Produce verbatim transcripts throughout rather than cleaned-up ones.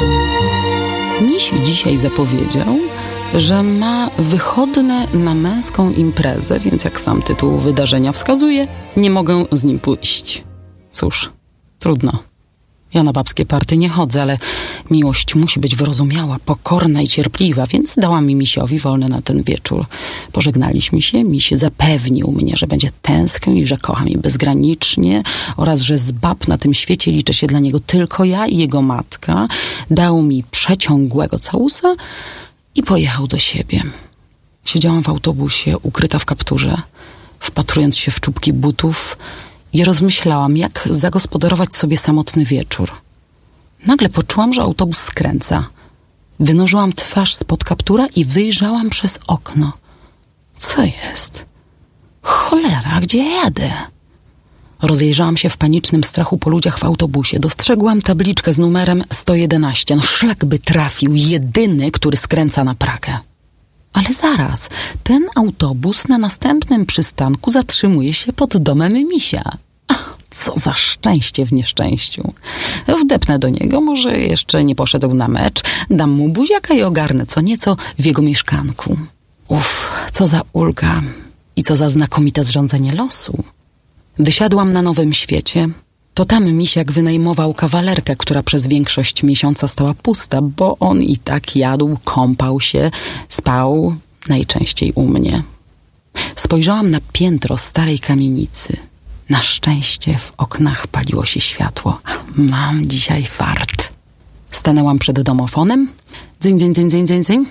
Miś dzisiaj zapowiedział, że ma wychodne na męską imprezę, więc jak sam tytuł wydarzenia wskazuje, nie mogę z nim pójść. Cóż, trudno. Ja na babskie party nie chodzę, ale miłość musi być wyrozumiała, pokorna i cierpliwa, więc dałam mi misiowi wolne na ten wieczór. Pożegnaliśmy się, miś zapewnił mnie, że będzie tęsknił i że kocha mnie bezgranicznie oraz że z bab na tym świecie liczę się dla niego tylko ja i jego matka. Dał mi przeciągłego całusa i pojechał do siebie. Siedziałam w autobusie, ukryta w kapturze, wpatrując się w czubki butów i rozmyślałam, jak zagospodarować sobie samotny wieczór. Nagle poczułam, że autobus skręca. Wynurzyłam twarz spod kaptura i wyjrzałam przez okno. Co jest? Cholera, gdzie ja jadę? Rozejrzałam się w panicznym strachu po ludziach w autobusie. Dostrzegłam tabliczkę z numerem sto jedenaście. No szlak by trafił, jedyny, który skręca na Pragę. Ale zaraz, ten autobus na następnym przystanku zatrzymuje się pod domem misia. Ach, co za szczęście w nieszczęściu. Wdepnę do niego, może jeszcze nie poszedł na mecz, dam mu buziaka i ogarnę co nieco w jego mieszkanku. Uff, co za ulga i co za znakomite zrządzenie losu. Wysiadłam na Nowym Świecie. To tam misiak wynajmował kawalerkę, która przez większość miesiąca stała pusta, bo on i tak jadł, kąpał się, spał najczęściej u mnie. Spojrzałam na piętro starej kamienicy. Na szczęście w oknach paliło się światło. Mam dzisiaj fart. Stanęłam przed domofonem. Dzyń, dzyń, dzyń, dzyń, dzyń, dzyń.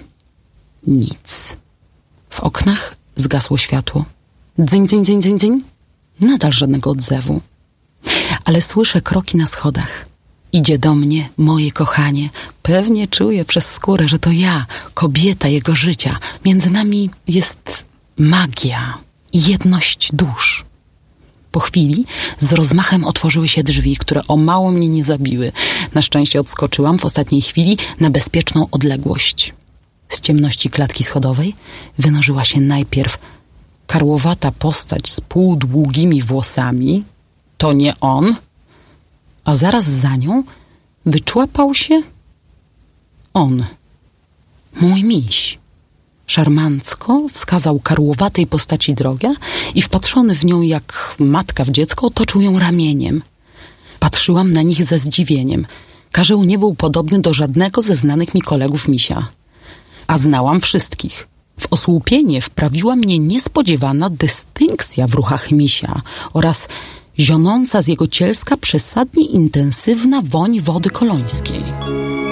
Nic. W oknach zgasło światło. Dzyń, dzyń, dzyń, dzyń, dzyń. Nadal żadnego odzewu. Ale słyszę kroki na schodach. Idzie do mnie moje kochanie. Pewnie czuję przez skórę, że to ja, kobieta jego życia. Między nami jest magia i jedność dusz. Po chwili z rozmachem otworzyły się drzwi, które o mało mnie nie zabiły. Na szczęście odskoczyłam w ostatniej chwili na bezpieczną odległość. Z ciemności klatki schodowej wynurzyła się najpierw karłowata postać z półdługimi włosami. To nie on. A zaraz za nią wyczłapał się on. Mój miś. Szarmancko wskazał karłowatej postaci drogę i wpatrzony w nią jak matka w dziecko otoczył ją ramieniem. Patrzyłam na nich ze zdziwieniem. Karzeł nie był podobny do żadnego ze znanych mi kolegów misia. A znałam wszystkich. W osłupienie wprawiła mnie niespodziewana dystynkcja w ruchach misia oraz zionąca z jego cielska przesadnie intensywna woń wody kolońskiej.